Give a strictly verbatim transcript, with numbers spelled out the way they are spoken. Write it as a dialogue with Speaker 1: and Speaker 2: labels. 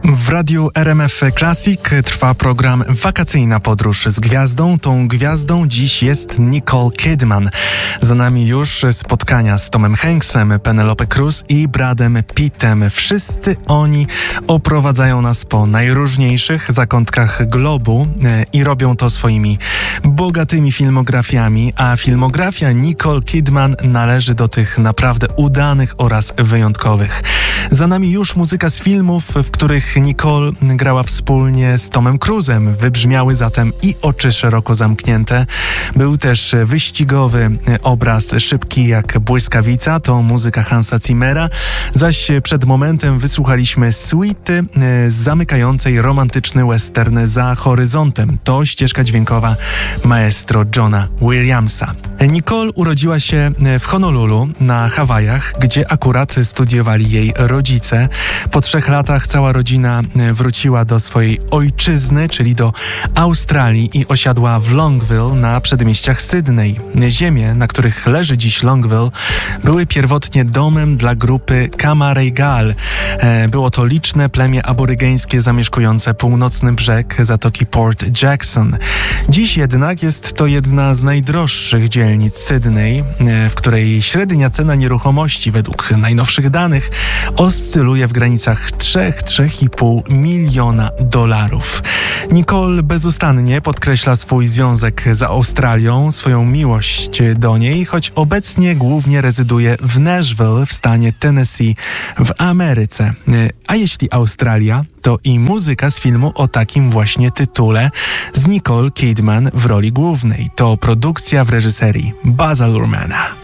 Speaker 1: W radiu R M F Classic trwa program Wakacyjna podróż z gwiazdą. Tą gwiazdą dziś jest Nicole Kidman. Za nami już spotkania z Tomem Hanksem, Penelope Cruz i Bradem Pittem. Wszyscy oni oprowadzają nas po najróżniejszych zakątkach globu i robią to swoimi bogatymi filmografiami, a filmografia Nicole Kidman należy do tych naprawdę udanych oraz wyjątkowych. Za nami już muzyka z filmów, w których Nicole grała wspólnie z Tomem Cruzem. Wybrzmiały zatem i Oczy szeroko zamknięte. Był też wyścigowy obraz Szybki jak błyskawica, to muzyka Hansa Zimmera, zaś przed momentem wysłuchaliśmy suity zamykającej romantyczny western Za horyzontem. To ścieżka dźwiękowa maestro Johna Williamsa. Nicole urodziła się w Honolulu na Hawajach, gdzie akurat studiowali jej rodzice. Po trzech latach cała rodzina wróciła do swojej ojczyzny, czyli do Australii, i osiadła w Longville na przedmieściach Sydney. Ziemie, na których leży dziś Longville, były pierwotnie domem dla grupy Camaragal. Było to liczne plemię aborygeńskie zamieszkujące północny brzeg Zatoki Port Jackson. Dziś jednak jest to jedna z najdroższych dzielnic Sydney, w której średnia cena nieruchomości według najnowszych danych oscyluje w granicach trzy do trzech i pół miliona dolarów. Nicole bezustannie podkreśla swój związek z Australią, swoją miłość do niej, choć obecnie głównie rezyduje w Nashville w stanie Tennessee w Ameryce. A jeśli Australia, to i muzyka z filmu o takim właśnie tytule z Nicole Kidman w roli głównej. To produkcja w reżyserii Bazza Luhrmana.